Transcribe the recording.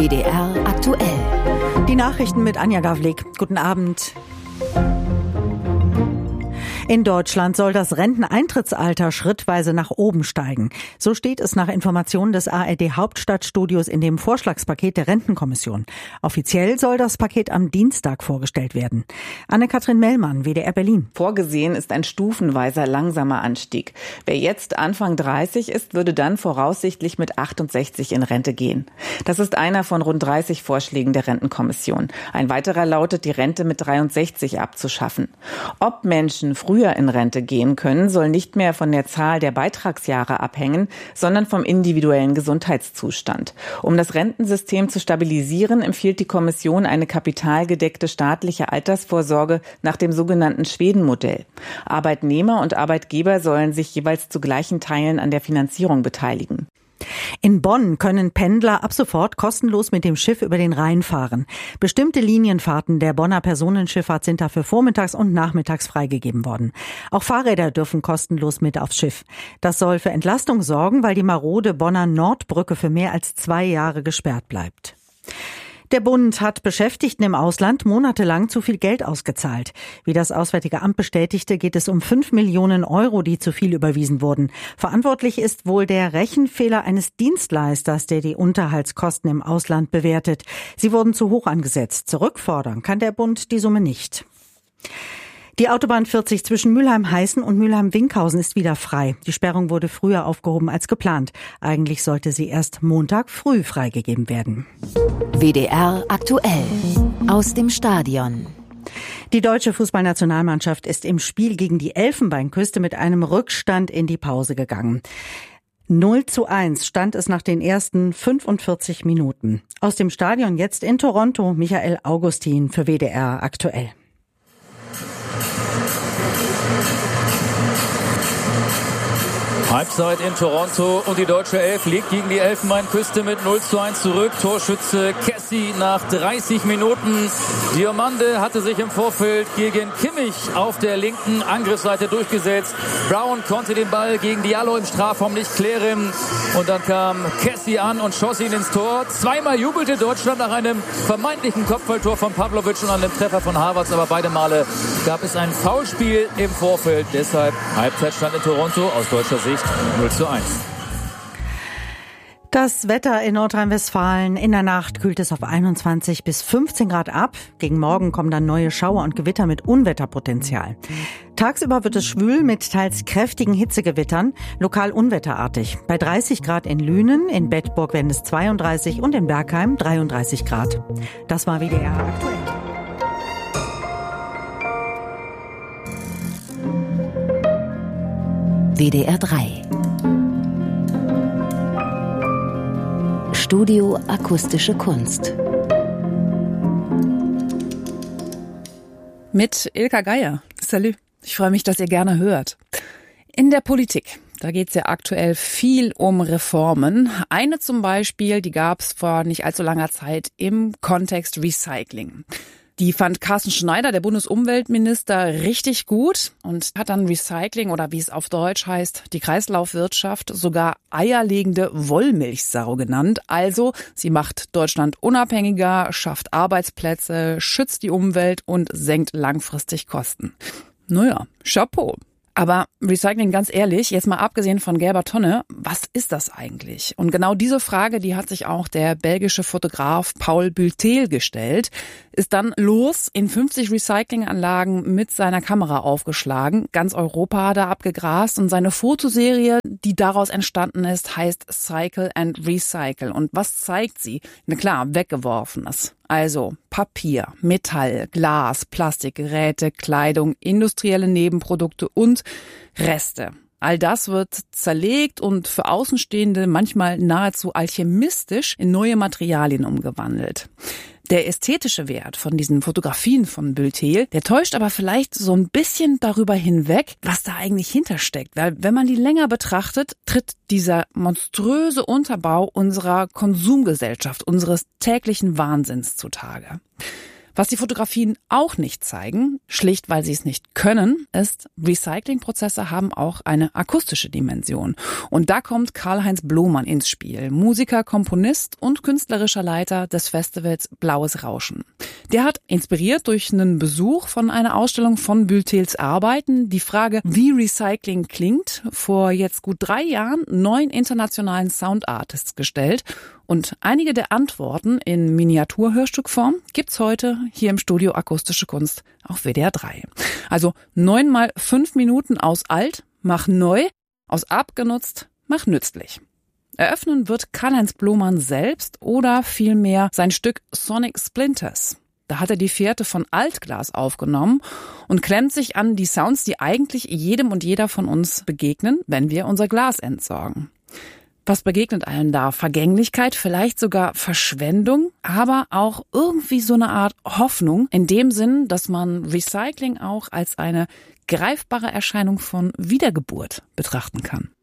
WDR aktuell. Die Nachrichten mit Anja Gawlik. Guten Abend. In Deutschland soll das Renteneintrittsalter schrittweise nach oben steigen. So steht es nach Informationen des ARD-Hauptstadtstudios in dem Vorschlagspaket der Rentenkommission. Offiziell soll das Paket am Dienstag vorgestellt werden. Anne-Kathrin Mellmann, WDR Berlin. Vorgesehen ist ein stufenweiser langsamer Anstieg. Wer jetzt Anfang 30 ist, würde dann voraussichtlich mit 68 in Rente gehen. Das ist einer von rund 30 Vorschlägen der Rentenkommission. Ein weiterer lautet, die Rente mit 63 abzuschaffen. Ob Menschen früher in Rente gehen können, soll nicht mehr von der Zahl der Beitragsjahre abhängen, sondern vom individuellen Gesundheitszustand. Um das Rentensystem zu stabilisieren, empfiehlt die Kommission eine kapitalgedeckte staatliche Altersvorsorge nach dem sogenannten Schweden-Modell. Arbeitnehmer und Arbeitgeber sollen sich jeweils zu gleichen Teilen an der Finanzierung beteiligen. In Bonn können Pendler ab sofort kostenlos mit dem Schiff über den Rhein fahren. Bestimmte Linienfahrten der Bonner Personenschifffahrt sind dafür vormittags und nachmittags freigegeben worden. Auch Fahrräder dürfen kostenlos mit aufs Schiff. Das soll für Entlastung sorgen, weil die marode Bonner Nordbrücke für mehr als 2 Jahre gesperrt bleibt. Der Bund hat Beschäftigten im Ausland monatelang zu viel Geld ausgezahlt. Wie das Auswärtige Amt bestätigte, geht es um 5 Millionen Euro, die zu viel überwiesen wurden. Verantwortlich ist wohl der Rechenfehler eines Dienstleisters, der die Unterhaltskosten im Ausland bewertet. Sie wurden zu hoch angesetzt. Zurückfordern kann der Bund die Summe nicht. Die Autobahn 40 zwischen Mülheim-Heißen und Mülheim-Winkhausen ist wieder frei. Die Sperrung wurde früher aufgehoben als geplant. Eigentlich sollte sie erst Montag früh freigegeben werden. WDR aktuell. Aus dem Stadion. Die deutsche Fußballnationalmannschaft ist im Spiel gegen die Elfenbeinküste mit einem Rückstand in die Pause gegangen. 0:1 stand es nach den ersten 45 Minuten. Aus dem Stadion jetzt in Toronto, Michael Augustin für WDR aktuell. Halbzeit in Toronto und die deutsche Elf liegt gegen die Elfenbeinküste mit 0:1 zurück. Torschütze Kessie nach 30 Minuten. Diomande hatte sich im Vorfeld gegen Kimmich auf der linken Angriffsseite durchgesetzt. Brown konnte den Ball gegen Diallo im Strafraum nicht klären. Und dann kam Kessie an und schoss ihn ins Tor. Zweimal jubelte Deutschland nach einem vermeintlichen Kopfballtor von Pavlovic und einem Treffer von Havertz. Aber beide Male gab es ein Foulspiel im Vorfeld. Deshalb Halbzeitstand in Toronto aus deutscher Sicht 0:1. Das Wetter in Nordrhein-Westfalen. In der Nacht kühlt es auf 21 bis 15 Grad ab. Gegen Morgen kommen dann neue Schauer und Gewitter mit Unwetterpotenzial. Tagsüber wird es schwül mit teils kräftigen Hitzegewittern, lokal unwetterartig. Bei 30 Grad in Lünen, in Bedburg werden es 32 und in Bergheim 33 Grad. Das war WDR aktuell. WDR 3. Studio Akustische Kunst. Mit Ilka Geier. Salut. Ich freue mich, dass ihr gerne hört. In der Politik, da geht es ja aktuell viel um Reformen. Eine zum Beispiel, die gab es vor nicht allzu langer Zeit im Kontext Recycling. Die fand Carsten Schneider, der Bundesumweltminister, richtig gut und hat dann Recycling oder wie es auf Deutsch heißt, die Kreislaufwirtschaft, sogar eierlegende Wollmilchsau genannt. Also sie macht Deutschland unabhängiger, schafft Arbeitsplätze, schützt die Umwelt und senkt langfristig Kosten. Naja, Chapeau. Aber Recycling, ganz ehrlich, jetzt mal abgesehen von gelber Tonne, was ist das eigentlich? Und genau diese Frage, die hat sich auch der belgische Fotograf Paul Bulteel gestellt, ist dann los in 50 Recyclinganlagen mit seiner Kamera aufgeschlagen, ganz Europa hat er abgegrast und seine Fotoserie, die daraus entstanden ist, heißt Cycle and Recycle. Und was zeigt sie? Na klar, Weggeworfenes. Also Papier, Metall, Glas, Plastikgeräte, Kleidung, industrielle Nebenprodukte und Reste. All das wird zerlegt und für Außenstehende manchmal nahezu alchemistisch in neue Materialien umgewandelt. Der ästhetische Wert von diesen Fotografien von Bulteel, der täuscht aber vielleicht so ein bisschen darüber hinweg, was da eigentlich hintersteckt. Weil wenn man die länger betrachtet, tritt dieser monströse Unterbau unserer Konsumgesellschaft, unseres täglichen Wahnsinns zutage. Was die Fotografien auch nicht zeigen, schlicht weil sie es nicht können, ist, Recyclingprozesse haben auch eine akustische Dimension. Und da kommt Karl-Heinz Blomann ins Spiel, Musiker, Komponist und künstlerischer Leiter des Festivals Blaues Rauschen. Der hat, inspiriert durch einen Besuch von einer Ausstellung von Bültels Arbeiten, die Frage, wie Recycling klingt, vor jetzt gut 3 Jahren 9 internationalen Soundartists gestellt. Und einige der Antworten in Miniaturhörstückform gibt's heute hier im Studio Akustische Kunst auf WDR 3. Also 9 mal 5 Minuten aus alt, mach neu, aus abgenutzt, mach nützlich. Eröffnen wird Karl-Heinz Blomann selbst oder vielmehr sein Stück Sonic Splinters. Da hat er die Fährte von Altglas aufgenommen und klemmt sich an die Sounds, die eigentlich jedem und jeder von uns begegnen, wenn wir unser Glas entsorgen. Was begegnet einem da? Vergänglichkeit, vielleicht sogar Verschwendung, aber auch irgendwie so eine Art Hoffnung, in dem Sinn, dass man Recycling auch als eine greifbare Erscheinung von Wiedergeburt betrachten kann.